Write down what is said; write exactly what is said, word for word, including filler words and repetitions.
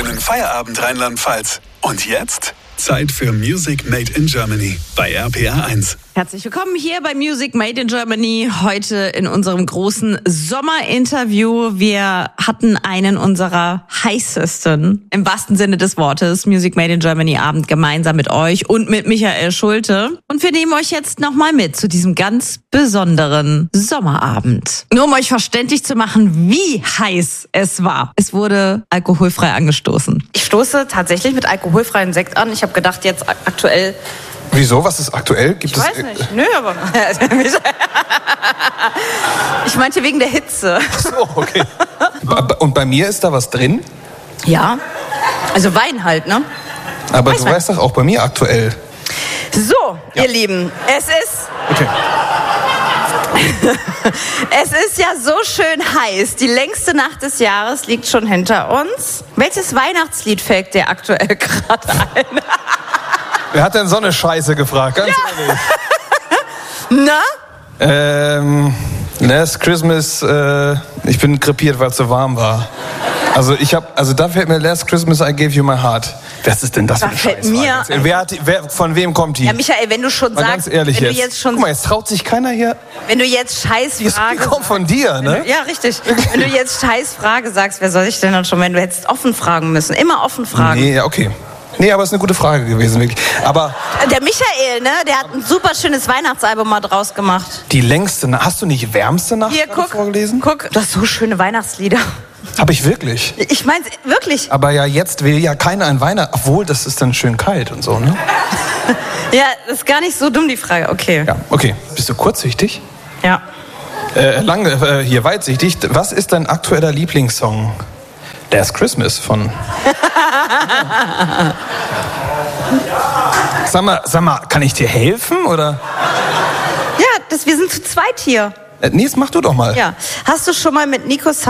Schönen Feierabend, Rheinland-Pfalz. Und jetzt Zeit für Music Made in Germany bei R P R eins. Herzlich willkommen hier bei Music Made in Germany. Heute in unserem großen Sommerinterview. Wir hatten einen unserer heißesten, im wahrsten Sinne des Wortes, Music Made in Germany Abend gemeinsam mit euch und mit Michael Schulte. Und wir nehmen euch jetzt nochmal mit zu diesem ganz besonderen Sommerabend. Nur um euch verständlich zu machen, wie heiß es war. Es wurde alkoholfrei angestoßen. Ich stoße tatsächlich mit alkoholfreiem Sekt an. Ich habe gedacht, jetzt aktuell... Wieso? Was ist aktuell? Gibt ich weiß es nicht. Nö, aber... ich meinte wegen der Hitze. Ach so, okay. Und bei mir ist da was drin? Ja. Also Wein halt, ne? Aber weiß du man. weißt doch auch bei mir aktuell. So, ja. Ihr Lieben, es ist... Okay. Es ist ja so schön heiß. Die längste Nacht des Jahres liegt schon hinter uns. Welches Weihnachtslied fällt dir aktuell gerade ein? Wer hat denn so eine Scheiße gefragt? Ganz ja. ehrlich. Na? Ähm, Last Christmas, äh, ich bin krepiert, weil es so warm war. Also ich habe, also da fällt mir Last Christmas I Gave You My Heart. Was ist denn das da für eine fällt Scheiße? mir Wer hat die, wer, von wem kommt die? Ja, Michael, wenn du schon Mal sagst, ganz ehrlich wenn jetzt. du jetzt schon, Guck mal, jetzt traut sich keiner hier. Wenn du jetzt Scheiß Das Frage kommt von dir, ne? du, ja, richtig. Wenn du jetzt Scheiß Frage sagst, wer soll ich denn dann schon, wenn du hättest offen fragen müssen, immer offen fragen. Nee, ja, okay. Nee, aber es ist eine gute Frage gewesen, wirklich. Aber der Michael, ne, der hat ein super schönes Weihnachtsalbum mal draus gemacht. die längste Nacht, hast du nicht wärmste Nacht Hier, guck, vorgelesen? guck, du hast so schöne Weihnachtslieder. Hab ich wirklich. Ich mein's wirklich. Aber ja, jetzt will ja keiner ein Weihnachten, obwohl das ist dann schön kalt und so, ne? Ja, das ist gar nicht so dumm, die Frage. Okay. Ja, okay. Bist du kurzsichtig? Ja. Äh, lange, äh, hier weitsichtig. Was ist dein aktueller Lieblingssong? Last Christmas von... Sag mal, sag mal, kann ich dir helfen, oder? Ja, das, wir sind zu zweit hier. Äh, nee, das mach du doch mal. Ja. Hast du schon mal mit Nico